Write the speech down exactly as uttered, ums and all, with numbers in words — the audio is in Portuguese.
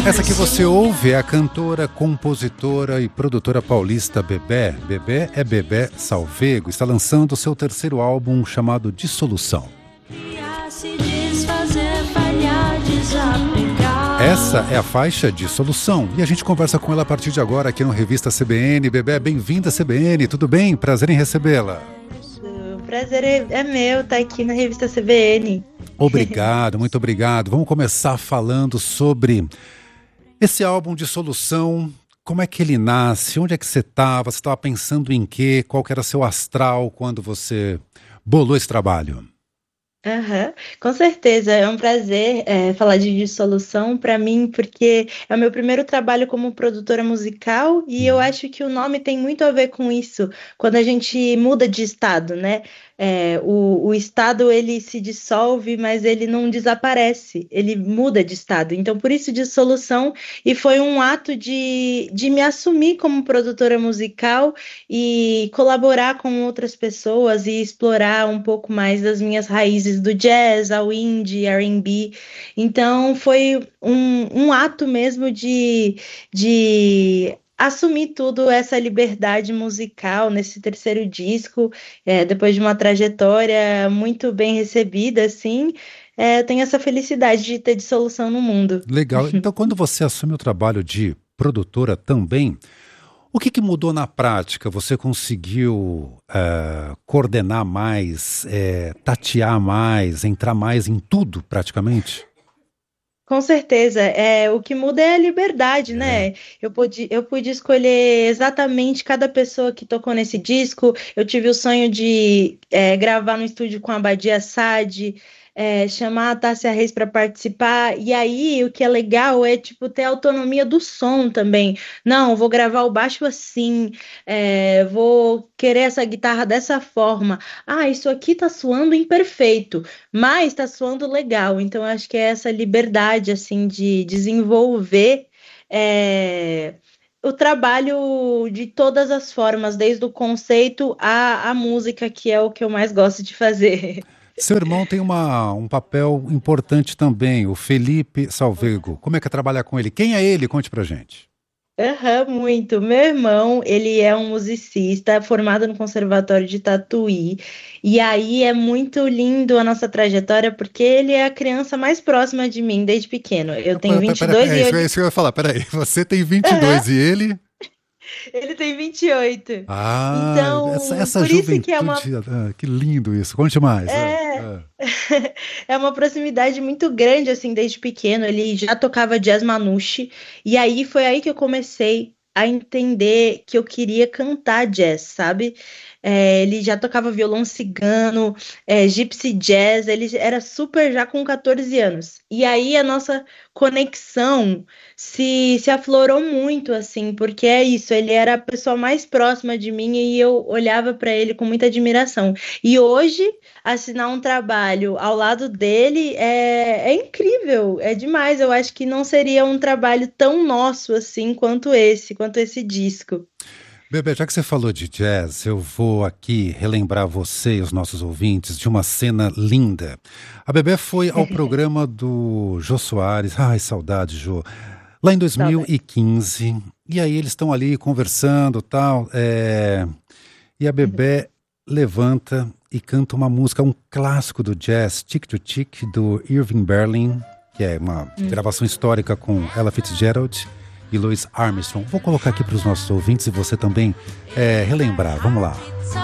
Essa que você ouve é a cantora, compositora e produtora paulista Bebé. Bebé é Bebé Salvego. Está lançando o seu terceiro álbum chamado Dissolução. Essa é a faixa Dissolução e a gente conversa com ela a partir de agora aqui no Revista C B N. Bebé, bem-vinda à C B N, tudo bem? Prazer em recebê-la. O prazer é, é meu estar aqui na Revista C B N. Obrigado, muito obrigado. Vamos começar falando sobre esse álbum Dissolução. Como é que ele nasce? Onde é que você estava? Você estava pensando em quê? Qual que era seu astral quando você bolou esse trabalho? Uhum, com certeza, é um prazer é, falar de Dissolução para mim, porque é o meu primeiro trabalho como produtora musical e eu acho que o nome tem muito a ver com isso, quando a gente muda de estado, né? É, o, o estado ele se dissolve, mas ele não desaparece, ele muda de estado. Então, por isso, Dissolução, e foi um ato de, de me assumir como produtora musical e colaborar com outras pessoas e explorar um pouco mais das minhas raízes do jazz ao indie, R and B. Então, foi um, um ato mesmo de, de assumir tudo, essa liberdade musical nesse terceiro disco, é, depois de uma trajetória muito bem recebida, assim, é, eu tenho essa felicidade de ter Dissolução no mundo. Legal. Então, quando você assume o trabalho de produtora também, o que, que mudou na prática? Você conseguiu uh, coordenar mais, é, tatear mais, entrar mais em tudo, praticamente? Com certeza, é, o que muda é a liberdade, é. né? Eu pude, eu pude escolher exatamente cada pessoa que tocou nesse disco. Eu tive o sonho de é, gravar no estúdio com a Badia Saad, é, chamar a Tássia Reis para participar. E aí, o que é legal é tipo ter autonomia do som também. Não, vou gravar o baixo assim, é, vou querer essa guitarra dessa forma. Ah, isso aqui tá soando imperfeito, mas tá soando legal. Então, acho que é essa liberdade, assim, de desenvolver é, o trabalho de todas as formas, desde o conceito à, à música, que é o que eu mais gosto de fazer. Seu irmão tem uma, um papel importante também, o Felipe Salvego. Como é que é trabalhar com ele? Quem é ele? Conte pra gente. Uhum, muito. Meu irmão, ele é um musicista formado no Conservatório de Tatuí, e aí é muito lindo a nossa trajetória, porque ele é a criança mais próxima de mim desde pequeno. Eu tenho vinte e dois pera, pera, e é, ele... isso que eu ia falar, peraí, você tem vinte e dois uhum. E ele? Ele tem vinte e oito. Ah, então, essa, essa por juventude, isso que é uma... ah, que lindo isso, conte mais. É... Ah, ah. É uma proximidade muito grande, assim, desde pequeno. Ele já tocava jazz manouche, e aí foi aí que eu comecei a entender que eu queria cantar jazz, sabe? É, ele já tocava violão cigano, é, gypsy jazz, ele era super já com catorze anos. E aí a nossa conexão se, se aflorou muito, assim, porque é isso, ele era a pessoa mais próxima de mim e eu olhava para ele com muita admiração. E hoje, assinar um trabalho ao lado dele é, é incrível, é demais. Eu acho que não seria um trabalho tão nosso, assim, quanto esse, quanto esse disco. Bebé, já que você falou de jazz, eu vou aqui relembrar você e os nossos ouvintes de uma cena linda. A Bebé foi ao programa do Jô Soares, ai, saudade, Jô, lá em dois mil e quinze, saudade. E aí eles estão ali conversando e tal, é... e a Bebé levanta e canta uma música, um clássico do jazz, Tick to Tick, do Irving Berlin, que é uma hum. gravação histórica com Ella Fitzgerald e Louis Armstrong. Vou colocar aqui para os nossos ouvintes e você também é, relembrar. Vamos lá.